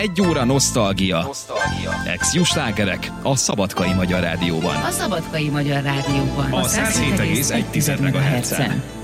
1 óra nosztalgia. Ex-Jó slágerek a Szabadkai Magyar Rádióban. A Szabadkai Magyar Rádióban. A 107,1 MHz-en.